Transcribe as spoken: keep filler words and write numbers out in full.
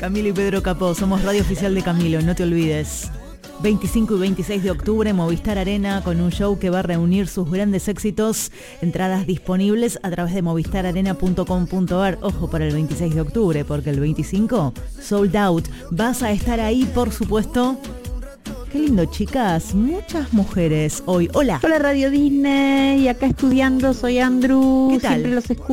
Camilo y Pedro Capó, somos radio oficial de Camilo, no te olvides. veinticinco y veintiséis de octubre, Movistar Arena, con un show que va a reunir sus grandes éxitos. Entradas disponibles a través de movistar arena punto com punto ar. Ojo para el veintiséis de octubre, porque el veinticinco, sold out. Vas a estar ahí, por supuesto. Qué lindo, chicas. Muchas mujeres hoy. Hola. Hola, Radio Disney. Y acá estudiando, soy Andrew. ¿Qué tal? Siempre los escucho.